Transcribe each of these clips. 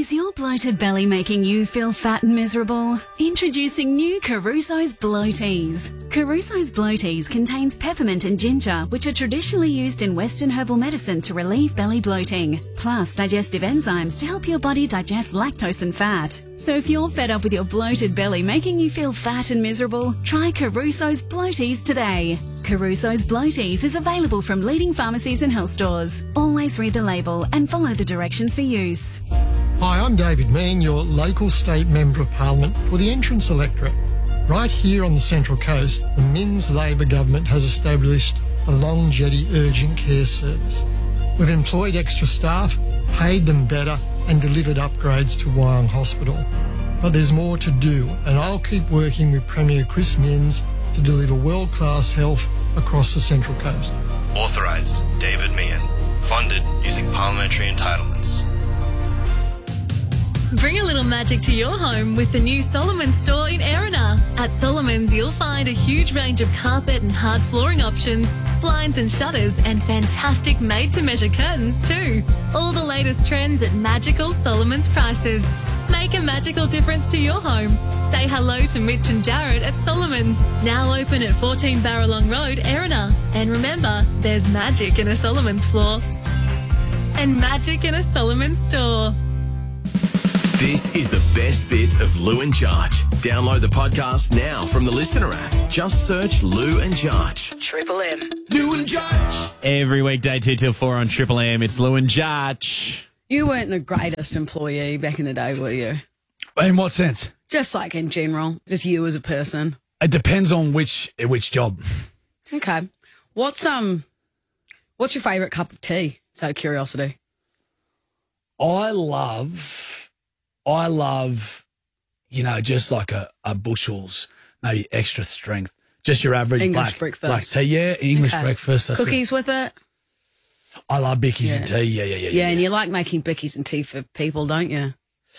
Is your bloated belly making you feel fat and miserable? Introducing new Caruso's Blow Teas. Caruso's Blow Teas contains peppermint and ginger, which are traditionally used in Western herbal medicine to relieve belly bloating, plus digestive enzymes to help your body digest lactose and fat. So if you're fed up with your bloated belly making you feel fat and miserable, try Caruso's Blow Teas today. Caruso's Blow Teas is available from leading pharmacies and health stores. Always read the label and follow the directions for use. Hi, I'm David Mean, your local state Member of Parliament for the Entrance electorate. Right here on the Central Coast, the Minns Labor government has established a Long Jetty urgent care service. We've employed extra staff, paid them better and delivered upgrades to Wyong Hospital. But there's more to do, and I'll keep working with Premier Chris Minns to deliver world-class health across the Central Coast. Authorised, David Meehan. Funded using parliamentary entitlements. Bring a little magic to your home with the new Solomon's store in Erina. At Solomon's, you'll find a huge range of carpet and hard flooring options, blinds and shutters, and fantastic made-to-measure curtains too. All the latest trends at magical Solomon's prices. Make a magical difference to your home. Say hello to Mitch and Jared at Solomon's. Now open at 14 Barralong Road, Erina. And remember, there's magic in a Solomon's floor. And magic in a Solomon's store. This is the best bits of Lou and Jarch. Download the podcast now from the Listener app. Just search Lou and Jarch. Triple M. Lou and Jarch. Every weekday 2 till 4 on Triple M. It's Lou and Jarch. You weren't the greatest employee back in the day, were you? In what sense? Just like in general, just you as a person. It depends on which job. Okay. What's your favourite cup of tea? Just out of curiosity. I love, just like a Bushels, maybe extra strength. Just your average English black breakfast. tea. Yeah, English breakfast. That's Cookies with it? I love bickies and tea. Yeah. And you like making bickies and tea for people, don't you?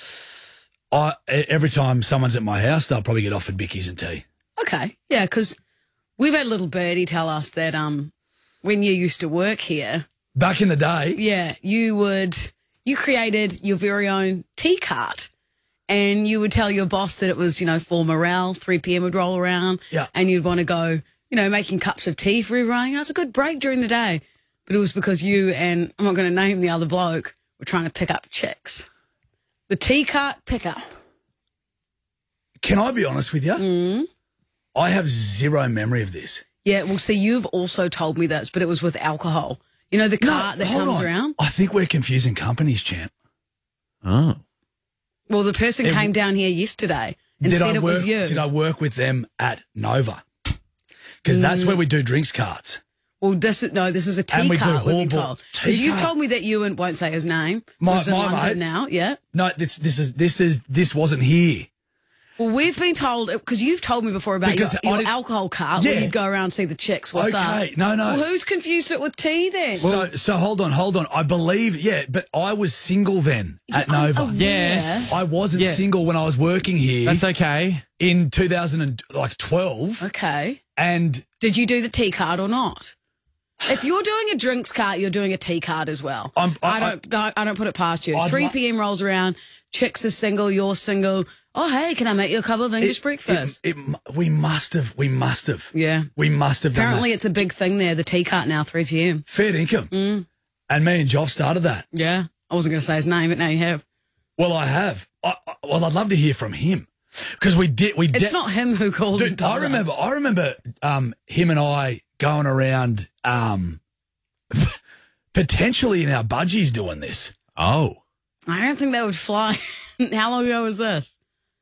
Every time someone's at my house, they'll probably get offered bickies and tea. Okay. Yeah, because we've had little Birdie tell us that when you used to work here. Back in the day. Yeah, you created your very own tea cart. And you would tell your boss that it was, for morale, 3 p.m. would roll around. Yeah. And you'd want to go, making cups of tea for everyone. It's a good break during the day. But it was because you and, I'm not going to name the other bloke, were trying to pick up chicks. The tea cart pickup. Can I be honest with you? Mm. I have zero memory of this. Yeah, well, see, you've also told me this, but it was with alcohol. The cart that comes around? I think we're confusing companies, champ. Oh. Well, the person came down here yesterday and said it was you. Did I work with them at Nova? Because that's where we do drinks carts. Well, this is a tea And we do cart, we've been Hallbrook told. tea Because you've cart. told me that you won't say his name. My lives in London mate. now, yeah. No, this wasn't here. Well, we've been told, because you've told me before about Because your alcohol cart where Yeah. you go around and see the chicks. What's up? Okay, no. Well, who's confused it with tea then? So hold on. I believe, but I was single then at Nova. aware. Yes. I wasn't single when I was working here. That's okay. In 2012. Okay. And Did you do the tea cart or not? If you're doing a drinks cart, you're doing a tea cart as well. I don't put it past you. 3 p.m. rolls around, chicks are single, you're single. Oh, hey, can I make you a cup of English breakfast? We must have. Yeah. We must have Apparently done that. it's a big thing there, the tea cart now, 3 p.m. Fair income. And me and Joff started that. Yeah. I wasn't going to say his name, but now you have. Well, I have. I'd love to hear from him. Because we did. It's not him who called Dude, and I told remember. us. I remember him and I going around, potentially in our budgies doing this. Oh. I don't think that would fly. How long ago was this?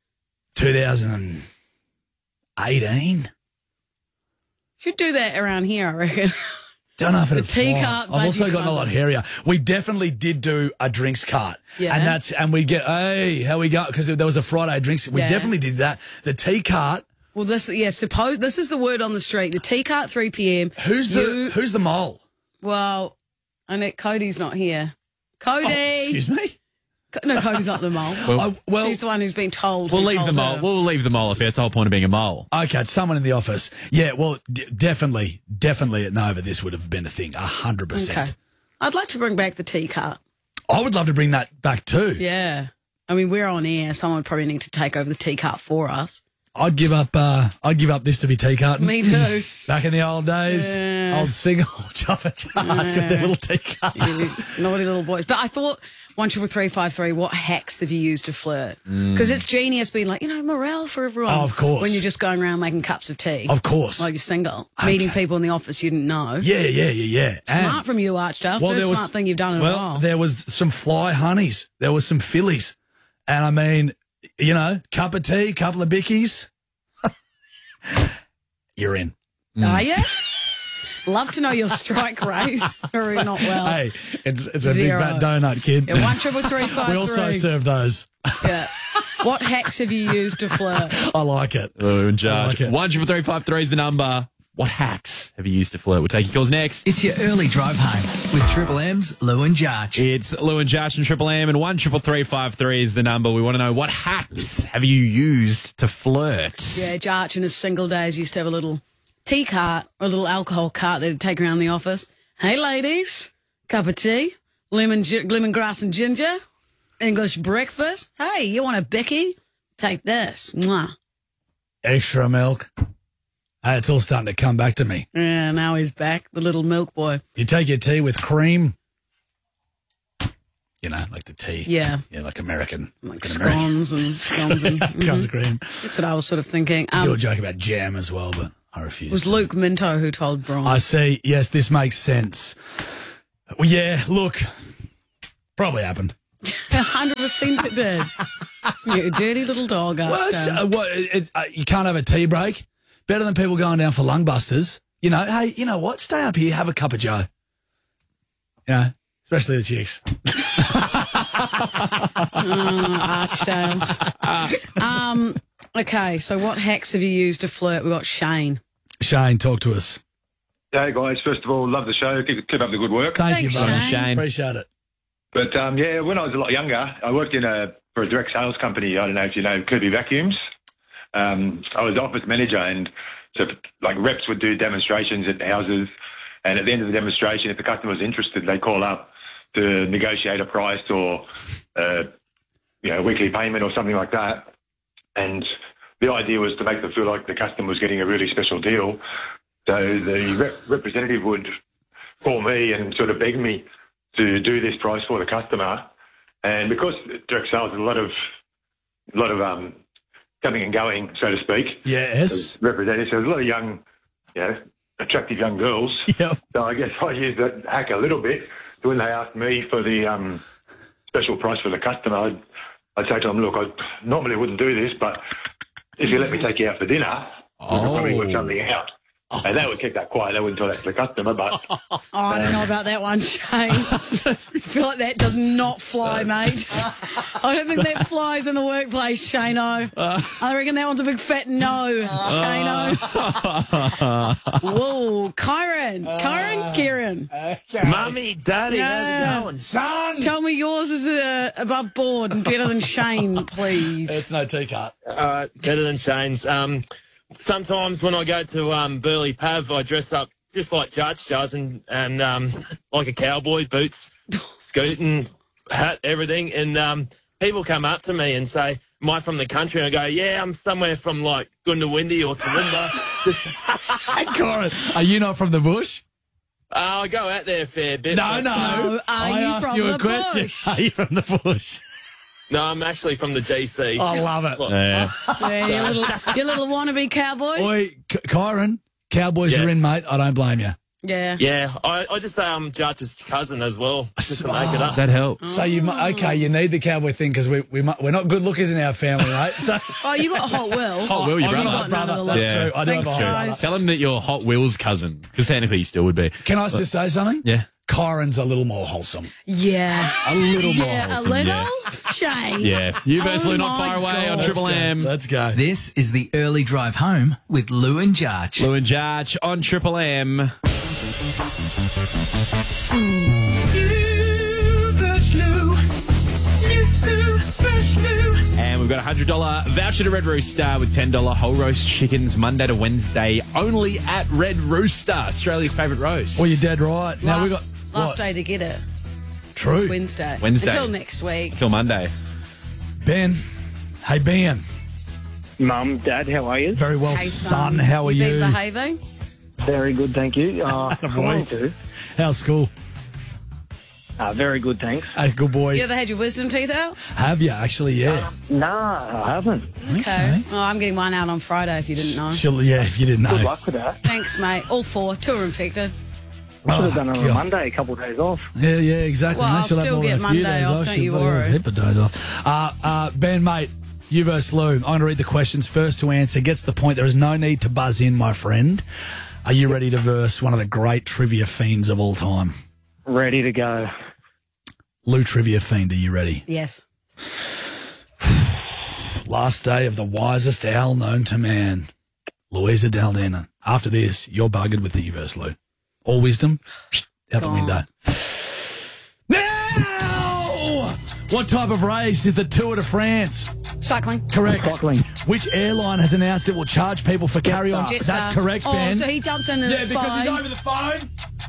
2018. Should do that around here, I reckon. Don't know if it'd tea fly. cart I've also budgie gotten a lot club. hairier. We definitely did do a drinks cart. Yeah. And we'd get, hey, how we go? Because there was a Friday drinks. We Yeah. definitely did that. The tea cart. Well, this is the word on the street. The tea cart, 3 p.m. Who's the mole? Well, Annette, Cody's not here. Cody! Oh, excuse me? No, Cody's not the mole. Well, She's the one who's been told. We'll who leave told the mole. her. We'll leave the mole if that's the whole point of being a mole. okay, it's someone in the office. Yeah, well, definitely at Nova, this would have been a thing, 100%. Okay. I'd like to bring back the tea cart. I would love to bring that back too. Yeah. I mean, we're on air. Someone would probably need to take over the tea cart for us. I'd give up this to be tea carton. Me too. Back in the old days, old single chop and charge with their little tea cart. Naughty little boys. But I thought 13353, what hacks have you used to flirt? Because it's genius being like, morale for everyone. Oh, of course. When you're just going around making cups of tea. Of course. While you're single. Meeting people in the office you didn't know. Yeah. Smart from you, Archduff. First smart thing you've done in a while. Well, there was some fly honeys. There was some fillies. And I mean, cup of tea, couple of bickies. You're in. Are you? Love to know your strike rate. Or not well. Hey, it's a big fat donut, kid. Yeah, 13353. We also serve those. Yeah. What hacks have you used to flirt? I like it. Lou and Josh. I like it. 13353 is the number. What hacks have you used to flirt? We'll take your calls next. It's your early drive home with Triple M's Lou and Josh. It's Lou and Josh and Triple M, and 13353 is the number. We want to know, what hacks have you used to flirt? Yeah, Josh in his single days used to have a little tea cart or a little alcohol cart they'd take around the office. Hey, ladies, cup of tea, lemongrass and ginger, English breakfast. Hey, you want a bicky? Take this. Mwah. Extra milk. Hey, it's all starting to come back to me. Yeah, now he's back, the little milk boy. You take your tea with cream. Like the tea. Yeah. Yeah, like American. Like scones and Scones of cream. That's what I was sort of thinking. Do a joke about jam as well, but I refuse. It was Luke Minto who told Brian. I see. Yes, this makes sense. Well, yeah, look, probably happened. 100% it did. You dirty little dog. You can't have a tea break. Better than people going down for lung busters. Hey, you know what? Stay up here, have a cup of joe. Especially the chicks. Archdale. Okay, so what hacks have you used to flirt? We've got Shane. Shane, talk to us. Hey, guys. First of all, love the show. Keep up the good work. Thanks, you, brother. Shane. Appreciate it. But, when I was a lot younger, I worked for a direct sales company. I don't know if you know Kirby Vacuums. I was office manager, and so reps would do demonstrations at houses, and at the end of the demonstration, if the customer was interested, they'd call up to negotiate a price or weekly payment or something like that. And the idea was to make them feel like the customer was getting a really special deal. So the representative would call me and sort of beg me to do this price for the customer. And because direct sales is a lot of coming and going, so to speak. Yes. Representatives. So there's a lot of young, attractive young girls. Yep. So I guess I used that hack a little bit. So when they asked me for the special price for the customer, I'd say to them, look, I normally wouldn't do this, but if you let me take you out for dinner, we could probably work something out. And they would keep that quiet. They wouldn't tell that to the customer, but... I don't know about that one, Shane. I feel like that does not fly, mate. I don't think that flies in the workplace, Shano. I reckon that one's a big fat no, Shano. Whoa, Kieran. Mummy, Daddy, how's it going? Son! Tell me yours is above board and better than Shane, please. It's no tea cart. Better than Shane's. Sometimes when I go to Burleigh Pav, I dress up just like Judge does and like a cowboy, boots, scooting, hat, everything. And people come up to me and say, am I from the country? And I go, yeah, I'm somewhere from like Goondiwindi or Toowoomba. Corin, are you not from the bush? I go out there a fair bit. No. I asked you a question. Are you from the bush? No, I'm actually from the GC. I love it. Yeah, you little wannabe cowboy. Oi, Kyron, Cowboys are in, mate. I don't blame you. Yeah. Yeah, I just say I'm Judge's cousin as well, just to make it up. That helps. So you need the cowboy thing because we're not good lookers in our family, right? So you got Hot Will. Hot Will, your I've brother. got a brother. That's true. I do have a Thanks, Hot guys. brother. Tell him that you're Hot Will's cousin, because technically you still would be. Can I just say something? Yeah. Kyron's a little more wholesome. Yeah. A little more Yeah, a wholesome. little. yeah. Shane. Yeah. You versus Lou, not my far away on God. Triple M. Let's go. This is the early drive home with Lou and Josh. Lou and Josh on Triple M. And we've got a $100 voucher to Red Rooster with $10 whole roast chickens Monday to Wednesday only at Red Rooster, Australia's favourite roast. Well, you're dead right. Now we got Last day to get it. True. It's Wednesday. Wednesday. Until next week. Till Monday. Ben. Hey, Ben. Mum, Dad, how are you? Very well, Hey, son. How are you? you? Been behaving? Very good, thank you. Trying to. How's school? Very good, thanks. Hey, good boy. You ever had your wisdom teeth out? Have you actually? Yeah. Nah, I haven't. Okay. Oh, I'm getting one out on Friday if you didn't know. If you didn't know. Good luck with that. Thanks, mate. All 4. 2 are infected. I could have done it on a God. Monday, a couple of days off. Yeah, exactly. Well, mate. I'll She'll have still more than get a few Monday days off, don't She'll you have worry. a heap of days off. Ben, mate, you versus Lou. I'm going to read the questions. First to answer gets the point. There is no need to buzz in, my friend. Are you ready to verse one of the great trivia fiends of all time? Ready to go. Lou Trivia Fiend, are you ready? Yes. Last day of the wisest owl known to man, Louisa Daldana. After this, you're buggered with the verse, Lou. All wisdom, out the window. Now! What type of race is the Tour de France? Cycling. Correct. Cycling. Which airline has announced it will charge people for carry-on? Jetstar. That's correct, Ben. Oh, so he jumped into Yeah, his because phone. he's over the phone.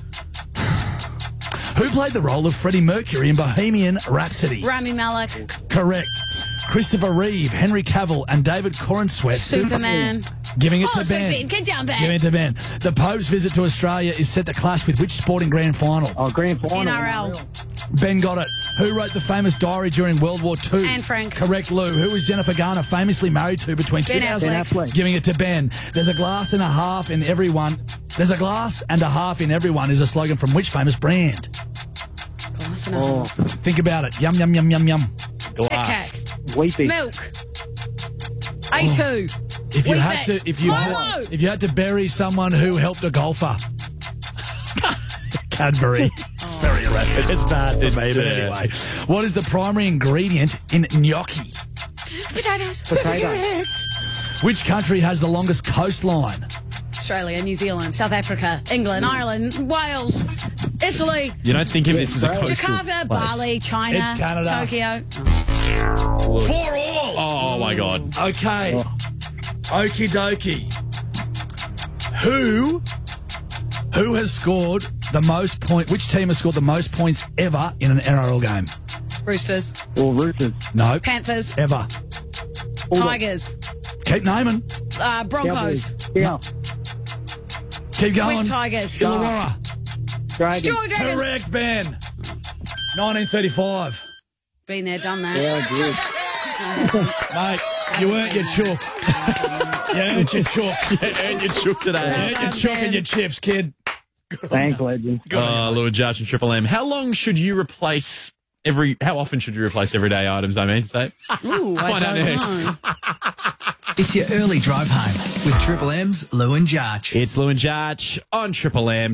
Who played the role of Freddie Mercury in Bohemian Rhapsody? Rami Malek. Correct. Christopher Reeve, Henry Cavill, and David Corenswet. Superman. Giving it Oh, to so Ben. Ben can jump Giving in. it to Ben. The Pope's visit to Australia is set to clash with which sporting grand final? Oh, grand final. NRL. Ben got it. Who wrote the famous diary during World War II? Anne Frank. Correct, Lou. Who was Jennifer Garner famously married to between Ben 2000? Affleck. Ben Affleck. Giving it to Ben. There's a glass and a half in everyone. There's a glass and a half in everyone is a slogan from which famous brand? Glass and a Oh, half. Think about it. Yum, yum, yum, yum, yum. Kit Kat. Weepy. Milk. A2. If you Wheat had Bix. to, Milo. if you had to bury someone who helped a golfer, Cadbury. It's very bad. It's bad for me, but anyway. What is the primary ingredient in gnocchi? Potatoes. Potato. Which country has the longest coastline? Australia, New Zealand, South Africa, England, Ireland, Wales, Italy, You don't think of this as a coastal Jakarta, place. Bali, China, It's Canada. Tokyo. 4-all. Oh, my God. Okay. Okie dokie. Who has scored the most point? Which team has scored the most points ever in an NRL game? Roosters, Or Roosters. No. Panthers, Ever. Tigers, Keep naming. Broncos, Yeah. Keep going. West Tigers, Illawarra. Dragon. Joy Dragons. Correct, Ben. 1935. Been there, done that. Yeah, good. Mate, you earned your chook. You earned your chook. And you chook today. You earned your chook and your chips, kid. Thanks, legend. Lou and Judge and Triple M. How often should you replace everyday items, I mean to say? Ooh, I Find out don't next. know. It's your early drive home with Triple M's Lou and Jarch. It's Lou and Judge on Triple M.